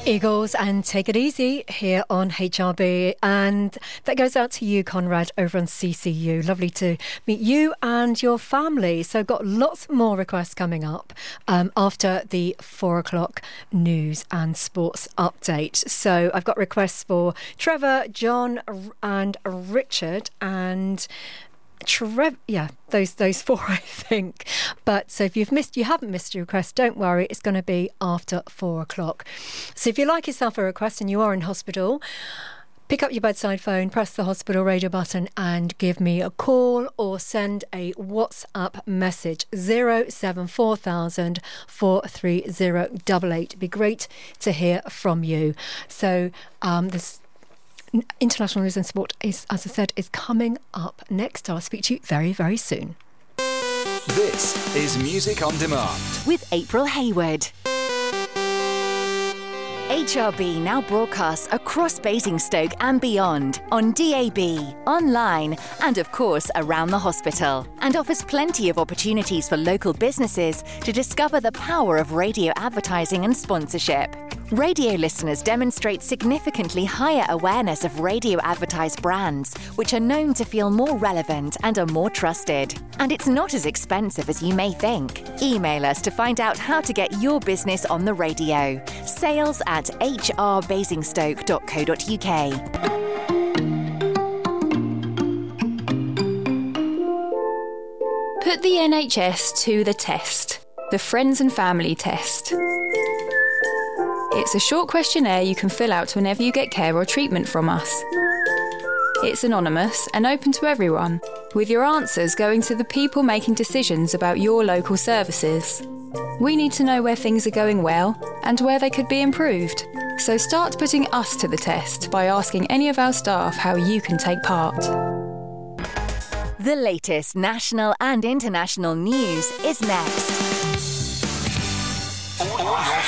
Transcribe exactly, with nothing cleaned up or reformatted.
Eagles and Take It Easy here on H R B, and that goes out to you, Conrad, over on C C U. Lovely to meet you and your family. So got lots more requests coming up um, after the four o'clock news and sports update. So I've got requests for Trevor, John and Richard and Trev, yeah, those those four, I think. But so if you've missed, you haven't missed your request, don't worry, it's going to be after four o'clock. So if you like yourself a request and you are in hospital, pick up your bedside phone, press the hospital radio button and give me a call or send a WhatsApp message zero seven four thousand four three zero eight eight. It'd be great to hear from you. So um, this International News and Sport is, as I said, is coming up next. I'll speak to you very, very soon. This is Music on Demand with April Hayward. H R B now broadcasts across Basingstoke and beyond on D A B, online and of course around the hospital, and offers plenty of opportunities for local businesses to discover the power of radio advertising and sponsorship. Radio listeners demonstrate significantly higher awareness of radio advertised brands, which are known to feel more relevant and are more trusted. And it's not as expensive as you may think. Email us to find out how to get your business on the radio. Sales at h r basingstoke dot co dot u k. Put the N H S to the test. The Friends and Family Test. It's a short questionnaire you can fill out whenever you get care or treatment from us. It's anonymous and open to everyone, with your answers going to the people making decisions about your local services. We need to know where things are going well and where they could be improved. So start putting us to the test by asking any of our staff how you can take part. The latest national and international news is next.